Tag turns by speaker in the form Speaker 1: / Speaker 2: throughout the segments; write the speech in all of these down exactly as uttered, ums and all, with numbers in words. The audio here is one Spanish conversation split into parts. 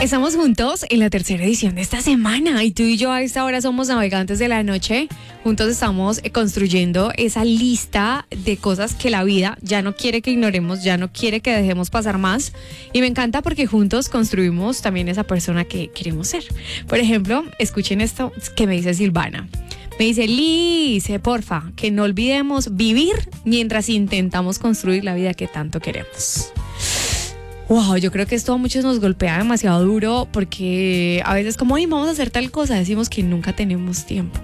Speaker 1: Estamos juntos en la tercera edición de esta semana y tú y yo a esta hora somos navegantes de la noche. Juntos estamos eh, construyendo esa lista de cosas que la vida ya no quiere que ignoremos, ya no quiere que dejemos pasar más. Y me encanta porque juntos construimos también esa persona que queremos ser. Por ejemplo, escuchen esto que me dice Silvana. Me dice, Liz, porfa, que no olvidemos vivir mientras intentamos construir la vida que tanto queremos. Wow, yo creo que esto a muchos nos golpea demasiado duro porque a veces como, ay, vamos a hacer tal cosa, decimos que nunca tenemos tiempo.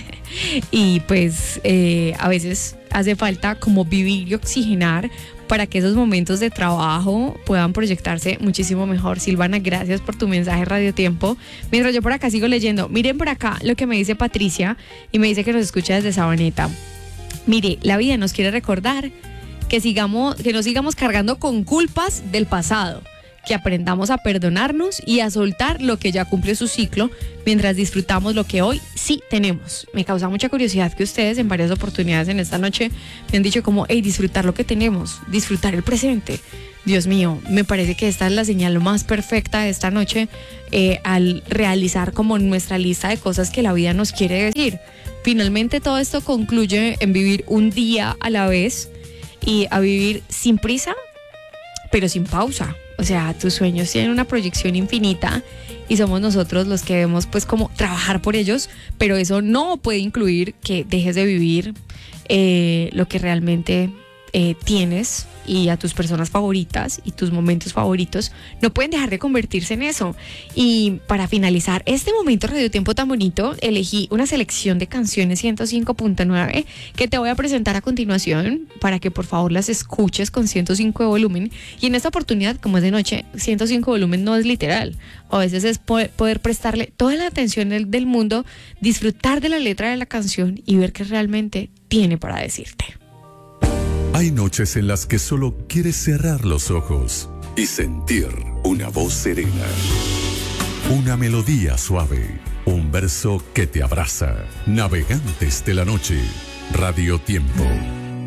Speaker 1: Y pues eh, a veces hace falta como vivir y oxigenar para que esos momentos de trabajo puedan proyectarse muchísimo mejor. Silvana, gracias por tu mensaje Radio Tiempo. Mientras yo por acá sigo leyendo, miren por acá lo que me dice Patricia y me dice que nos escucha desde Sabaneta. Mire, la vida nos quiere recordar que sigamos, que no sigamos cargando con culpas del pasado, que aprendamos a perdonarnos y a soltar lo que ya cumplió su ciclo mientras disfrutamos lo que hoy sí tenemos. Me causa mucha curiosidad que ustedes en varias oportunidades en esta noche me han dicho como, hey, disfrutar lo que tenemos, disfrutar el presente. Dios mío, me parece que esta es la señal más perfecta de esta noche eh, al realizar como nuestra lista de cosas que la vida nos quiere decir. Finalmente todo esto concluye en vivir un día a la vez y a vivir sin prisa, pero sin pausa. O sea, tus sueños tienen una proyección infinita y somos nosotros los que debemos pues como trabajar por ellos, pero eso no puede incluir que dejes de vivir eh, lo que realmente eh, tienes y a tus personas favoritas y tus momentos favoritos no pueden dejar de convertirse en eso. Y para finalizar este momento Radio Tiempo tan bonito, elegí una selección de canciones ciento cinco punto nueve que te voy a presentar a continuación para que por favor las escuches con ciento cinco de volumen. Y en esta oportunidad, como es de noche, ciento cinco de volumen no es literal. A veces es poder, poder prestarle toda la atención del, del mundo, disfrutar de la letra de la canción y ver qué realmente tiene para decirte.
Speaker 2: Hay noches en las que solo quieres cerrar los ojos y sentir una voz serena, una melodía suave, un verso que te abraza. Navegantes de la noche, Radio Tiempo.